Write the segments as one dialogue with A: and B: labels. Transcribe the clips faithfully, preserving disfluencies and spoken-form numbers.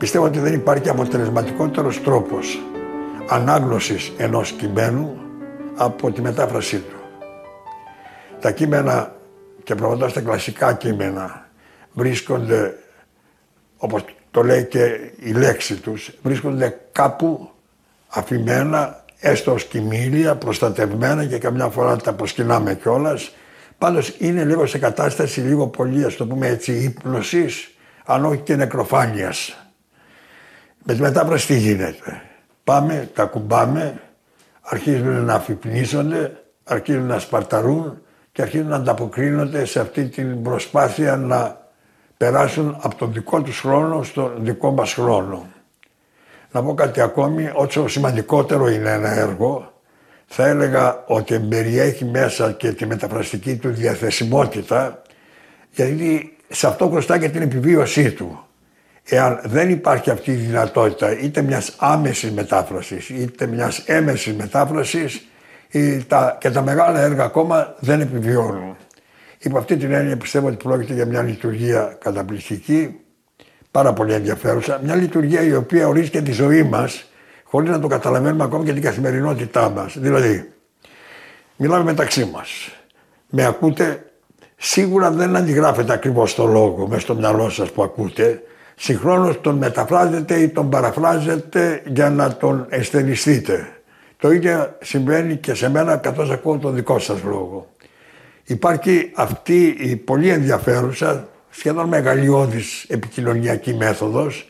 A: Πιστεύω ότι δεν υπάρχει αποτελεσματικότερος τρόπος ανάγνωσης ενός κειμένου από τη μετάφρασή του. Τα κείμενα, και προβάλλοντας τα κλασικά κείμενα, βρίσκονται, όπως το λέει και η λέξη τους, βρίσκονται κάπου αφημένα, έστω ως κοιμήλια, προστατευμένα και καμιά φορά τα προσκυνάμε κιόλας. Πάντως είναι λίγο σε κατάσταση λίγο πολύ, ας το πούμε έτσι, ύπνωσης, αν όχι και νεκροφάνειας. Με τη μετάφραση τι γίνεται? Πάμε, τα κουμπάμε, αρχίζουν να αφυπνίζονται, αρχίζουν να σπαρταρούν και αρχίζουν να ανταποκρίνονται σε αυτή την προσπάθεια να περάσουν από τον δικό τους χρόνο στον δικό μας χρόνο. Να πω κάτι ακόμη, όσο σημαντικότερο είναι ένα έργο, θα έλεγα ότι περιέχει μέσα και τη μεταφραστική του διαθεσιμότητα, γιατί σε αυτό χρωστά και την επιβίωσή του. Εάν δεν υπάρχει αυτή η δυνατότητα είτε μιας άμεσης μετάφρασης είτε μιας έμεσης μετάφρασης, τα, και τα μεγάλα έργα ακόμα δεν επιβιώνουν. Υπό αυτή την έννοια πιστεύω ότι πρόκειται για μια λειτουργία καταπληκτική, πάρα πολύ ενδιαφέρουσα, μια λειτουργία η οποία ορίζει και τη ζωή μας χωρίς να το καταλαβαίνουμε ακόμα και την καθημερινότητά μας. Δηλαδή, μιλάμε μεταξύ μας, με ακούτε, σίγουρα δεν αντιγράφεται ακριβώς το λόγο μέσα στο μυαλό σας που ακούτε, συγχρόνως τον μεταφράζετε ή τον παραφράζετε για να τον αισθενιστείτε. Το ίδιο συμβαίνει και σε μένα καθώς ακούω τον δικό σας λόγο. Υπάρχει αυτή η πολύ ενδιαφέρουσα, σχεδόν μεγαλειώδης επικοινωνιακή μέθοδος,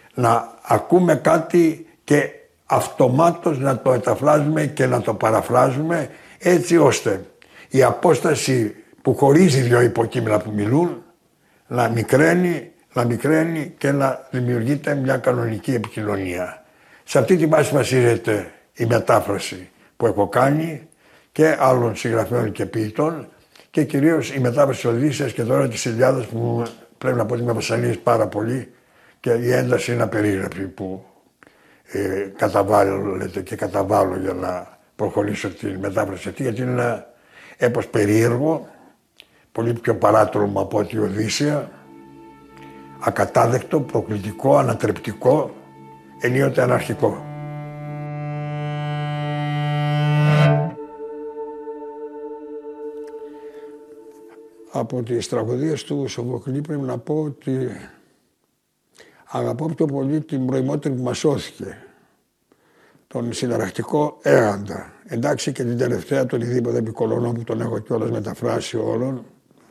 A: να ακούμε κάτι και αυτομάτως να το μεταφράζουμε και να το παραφράζουμε, έτσι ώστε η απόσταση που χωρίζει δύο υποκείμενα που μιλούν να μικραίνει, να μικραίνει και να δημιουργείται μια κανονική επικοινωνία. Σε αυτή τη βάση βασίζεται η μετάφραση που έχω κάνει και άλλων συγγραφέων και ποιητών και κυρίως η μετάφραση της Οδύσσειας και τώρα της Ιλιάδας που πρέπει να πω ότι με βασανίζει πάρα πολύ και η ένταση είναι απερίγραπτη που ε, καταβάλλεται και καταβάλω για να προχωρήσω τη μετάφραση αυτή, γιατί είναι ένα έπος περίεργο, πολύ πιο παράτρομο από ότι η Οδύσσεια, ακατάδεκτο, προκλητικό, ανατρεπτικό, ενίοτε αναρχικό. Από τις τραγωδίες του Σοφοκλή πρέπει να πω ότι αγαπώ πιο πολύ την προημότερη που μας σώθηκε, τον συναρακτικό Έαντα. Εντάξει και την τελευταία, τον Ιδίπποδα Επικολωνό που τον έχω κιόλας μεταφράσει όλων.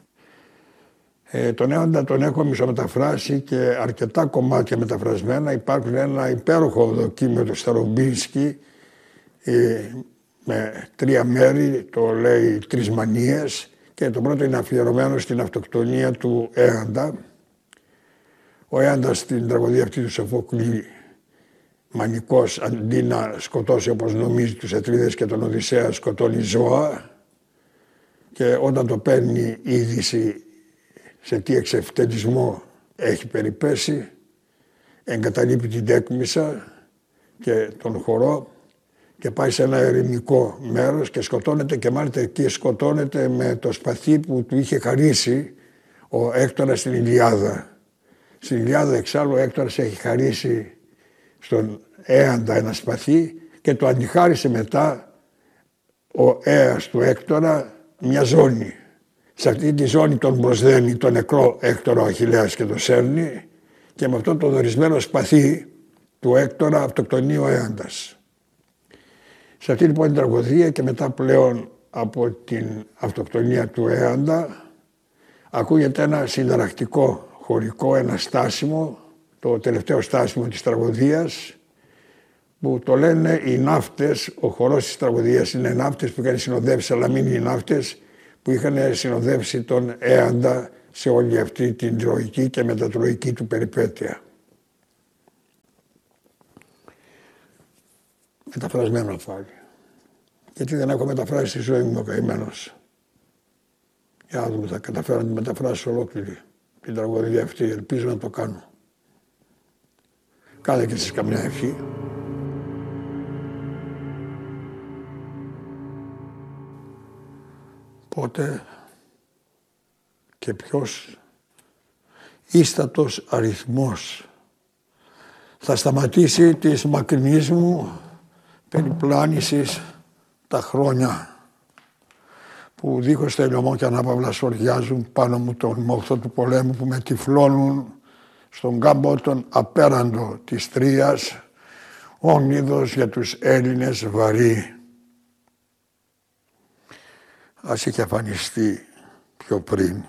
A: Ε, τον Έαντα τον έχω μισομεταφράσει και αρκετά κομμάτια μεταφρασμένα. Υπάρχουν ένα υπέροχο δοκίμιο του Σταρομπίνσκι ε, με τρία μέρη, το λέει «Τρεις μανίες», και το πρώτο είναι αφιερωμένο στην αυτοκτονία του Έαντα. Ο Έαντας στην τραγωδία αυτή του Σοφοκλή, μανικός, αντί να σκοτώσει όπως νομίζει τους Ατρίδες και τον Οδυσσέα, σκοτώνει ζώα, και όταν το παίρνει η είδηση σε τι εξευτελισμό έχει περιπέσει, εγκαταλείπει την Τέκμησα και τον χορό και πάει σε ένα ερημικό μέρος και σκοτώνεται, και μάλιστα εκεί σκοτώνεται με το σπαθί που του είχε χαρίσει ο Έκτορας στην Ιλιάδα. Στην Ιλιάδα εξάλλου ο Έκτορας έχει χαρίσει στον Έαντα ένα σπαθί και το αντιχάρισε μετά ο Έας του Έκτορα μια ζώνη. Σε αυτή τη ζώνη τον προσδένει τον νεκρό Έκτορα ο Αχιλλέας και τον σέρνει, και με αυτό το δορισμένο σπαθί του Έκτορα αυτοκτονεί ο Έαντας. Σε αυτή λοιπόν την τραγωδία και μετά πλέον από την αυτοκτονία του Έαντα ακούγεται ένα συνταρακτικό χωρικό, ένα στάσιμο, το τελευταίο στάσιμο της τραγωδίας, που το λένε οι ναύτες, ο χορός της τραγωδίας είναι ναύτες που είχαν συνοδεύσει, αλλά μην οι ναύτες που είχαν συνοδεύσει τον Έαντα σε όλη αυτή την τροϊκή και μετατροϊκή του περιπέτεια. Μεταφρασμένο πάλι. Γιατί δεν έχω μεταφράσει στη ζωή μου ο καημένος. Για να δούμε, θα καταφέρω να τη μεταφράσω ολόκληρη την τραγωδία αυτή. Ελπίζω να το κάνω. Κάνε και εσείς καμιά ευχή. Πότε και ποιος ίστατος αριθμός θα σταματήσει τις μακρινής μου περιπλάνησης τα χρόνια που δίχως τελειωμό και ανάπαυλα σοριάζουν πάνω μου τον μόχθο του πολέμου, που με τυφλώνουν στον κάμπο τον απέραντο της Τρίας, όνειδος για τους Έλληνες βαρύ. Ας είχε εμφανιστεί πιο πριν,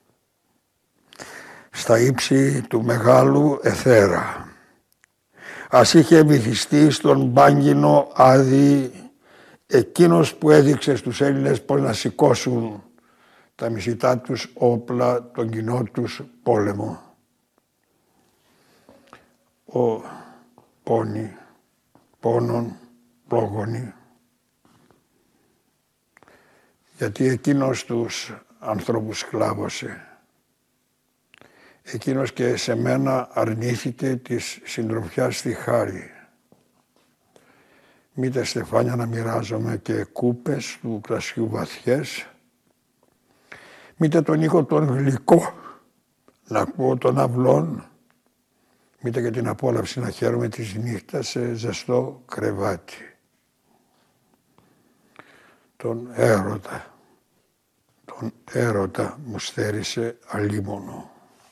A: στα ύψη του μεγάλου εθέρα. Ας είχε βυθιστεί στον μπάγκινο άδει, εκείνος που έδειξε στους Έλληνες πώς να σηκώσουν τα μισητά τους όπλα, τον κοινό τους πόλεμο. Ο πόνοι, πόνων, πρόγονοι, γιατί εκείνος τους ανθρώπους σκλάβωσε. Εκείνος και σε μένα αρνήθηκε της συντροφιάς στη χάρη. Μήτε στεφάνια να μοιράζομαι και κούπες του κρασιού βαθιές, μήτε τον ήχο τον γλυκό να ακούω των αυλών, μήτε και την απόλαυση να χαίρομαι της νύχτας σε ζεστό κρεβάτι. Τον έρωτα, τον έρωτα μου στέρισε αλίμονο.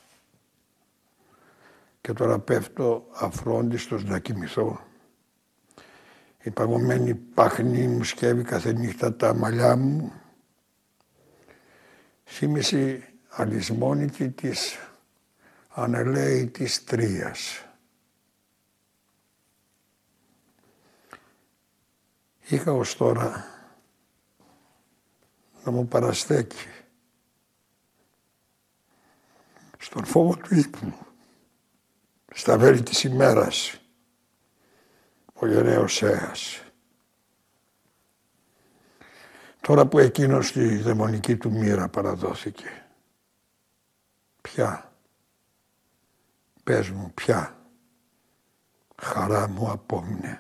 A: Και τώρα πέφτω αφρόντιστος να κοιμηθώ. Η παγωμένη πάχνη μου σκεύει κάθε νύχτα τα μαλλιά μου. Θύμηση αλυσμόνητη της ανελαίητης Τρίας. Είχα ως τώρα να μου παραστέκει στον φόβο του ύπνου, στα βέλη της ημέρας, ο γενναίος Έας. Τώρα που εκείνος στη δαιμονική του μοίρα παραδόθηκε, ποια, πες μου ποια χαρά μου απόμεινε.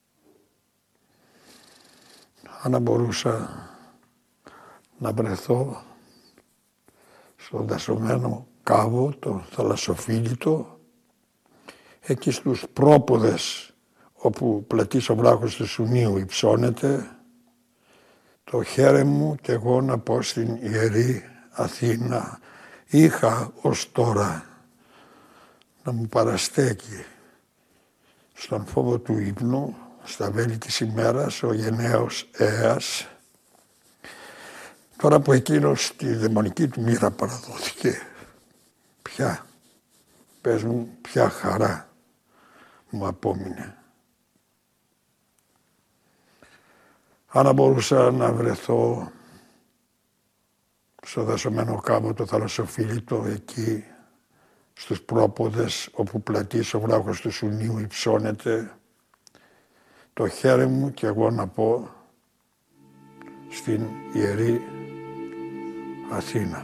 A: Αν μπορούσα να βρεθώ στον δασωμένο κάβο, το θαλασσοφίλητο, εκεί στους πρόποδες όπου πλατής ο βράχος του Σουνίου υψώνεται, το χέρι μου κι εγώ να πω στην ιερή Αθήνα. Είχα ως τώρα να μου παραστέκει στον φόβο του ύπνου, στα βέλη της ημέρας, ο γενναίος Έας. Τώρα που εκείνος στη δαιμονική του μοίρα παραδόθηκε, ποια, πες μου, ποια χαρά μου απόμεινε. Αν μπορούσα να βρεθώ στο δασωμένο κάβο το θαλασσοφίλητο, εκεί στους πρόποδες όπου πλατής ο βράχος του Σουνίου υψώνεται, το χέρι μου κι εγώ να πω στην ιερή Αθήνα.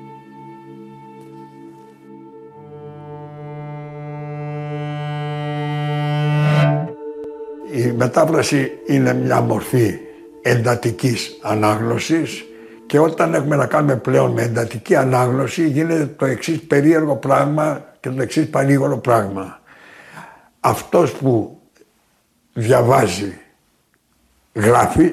A: Η μετάφραση είναι μια μορφή εντατικής ανάγνωσης και όταν έχουμε να κάνουμε πλέον με εντατική ανάγνωση γίνεται το εξής περίεργο πράγμα και το εξής πανήγορο πράγμα. Αυτός που διαβάζει γράφει,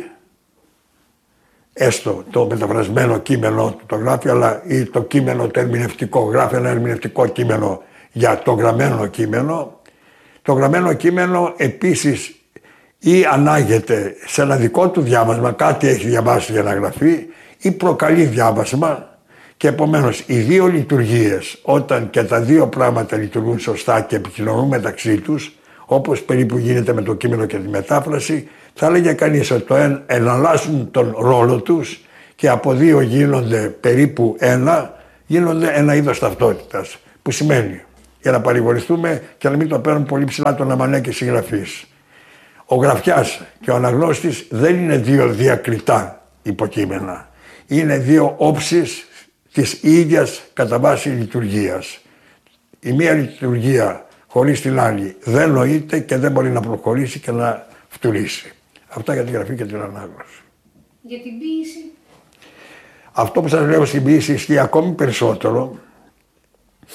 A: έστω το μεταφρασμένο κείμενο του το γράφει, αλλά ή το κείμενο το ερμηνευτικό, γράφει ένα ερμηνευτικό κείμενο για το γραμμένο κείμενο. Το γραμμένο κείμενο επίσης ή ανάγεται σε ένα δικό του διάβασμα, κάτι έχει διαβάσει για να γραφεί, ή προκαλεί διάβασμα και επομένως οι δύο λειτουργίες, όταν και τα δύο πράγματα λειτουργούν σωστά και επικοινωνούν μεταξύ τους, όπως περίπου γίνεται με το κείμενο και τη μετάφραση, θα έλεγε κανείς ότι το εν, εναλλάσσουν τον ρόλο τους και από δύο γίνονται περίπου ένα, γίνονται ένα είδος ταυτότητας, που σημαίνει, για να παρηγορηθούμε και να μην το παίρνουν πολύ ψηλά τον αμανέκη συγγραφής, ο γραφιάς και ο αναγνώστης δεν είναι δύο διακριτά υποκείμενα. Είναι δύο όψεις της ίδιας κατά βάση λειτουργίας. Η μία λειτουργία χωρίς την άλλη δεν νοείται και δεν μπορεί να προχωρήσει και να φτουλήσει. Αυτά για τη γραφή και την ανάγνωση.
B: Για την ποίηση.
A: Αυτό που σας λέω στην ποίηση ισχύει ακόμη περισσότερο,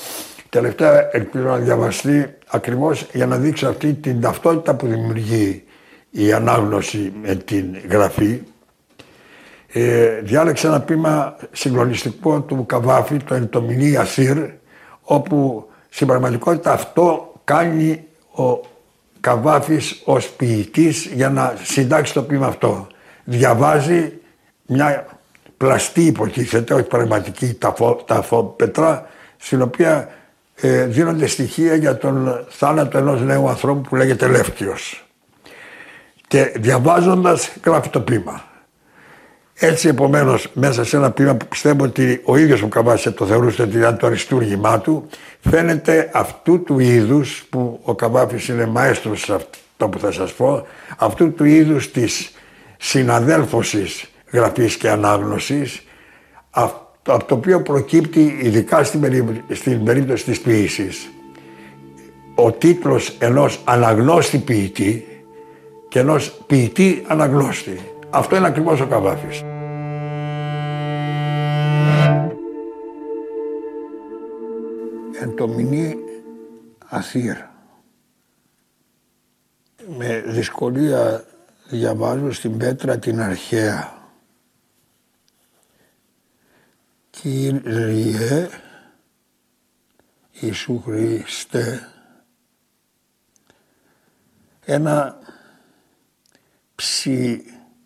A: τελευταία ελπίζω να διαβαστεί ακριβώς για να δείξω αυτή την ταυτότητα που δημιουργεί η ανάγνωση με την γραφή. Ε, διάλεξα ένα ποίημα συγκλονιστικό του Καβάφη, το «Εντομηνή Αθήρ», όπου στην πραγματικότητα αυτό κάνει ο Καβάφης ως ποιητής για να συντάξει το ποίημα αυτό. Διαβάζει μια πλαστή, υποτίθεται, όχι πραγματική ταφόπετρα, στην οποία ε, δίνονται στοιχεία για τον θάνατο ενός νέου ανθρώπου που λέγεται Λεύκιος. Και διαβάζοντας γράφει το ποίημα. Έτσι, επομένως, μέσα σε ένα ποίημα που πιστεύω ότι ο ίδιος ο Καβάφης το θεωρούσε ότι ήταν το αριστούργημά του, φαίνεται αυτού του είδους, που ο Καβάφης είναι μαέστρος σε αυτό που θα σας πω, αυτού του είδους της συναδέλφωσης γραφής και ανάγνωσης, από το οποίο προκύπτει ειδικά στην, περί... στην περίπτωση της ποίησης ο τίτλος ενός αναγνώστη ποιητή και ενός ποιητή αναγνώστη. Αυτό είναι ακριβώς ο Καβάφης. Εντομηνή Αθήρ. Με δυσκολία διαβάζω στην πέτρα την αρχαία. Κύριε Ιησού Χριστέ, ένα ψυχήν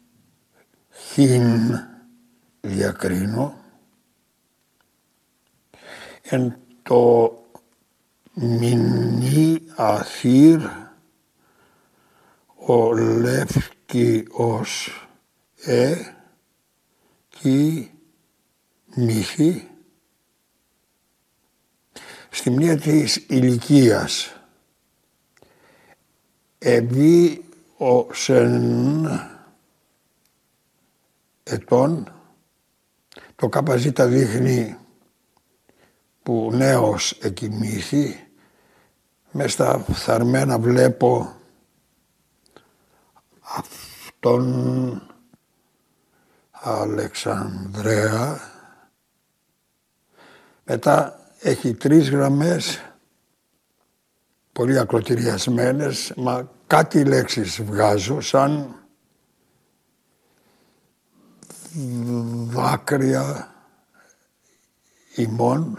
A: διακρίνω, εν το μηνύ Αθήρ ο Λεύκιος ε κι μύθι στη μνήμα της ηλικίας ευεί ο σεν ετών, το καπαζίτα δείχνει που νέος εκοιμήθη, μες στα φθαρμένα βλέπω αυτόν Αλεξανδρέα. Μετά έχει τρεις γραμμές, πολύ ακροτηριασμένες, μα κάτι λέξεις βγάζω, σαν δάκρυα ημών,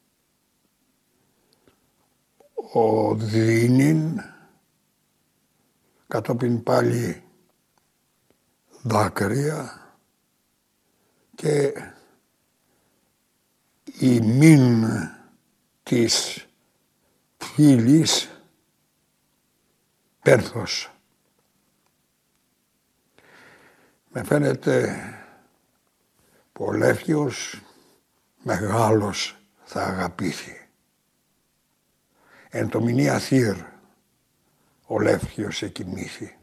A: ο δίνειν, κατόπιν πάλι δάκρυα και η μην της φίλης Πέρθος. Με φαίνεται που ο Λεύκιος μεγάλος θα αγαπήθη. Εν το μηνύ Αθήρ ο Λεύκιος εκοιμήθη.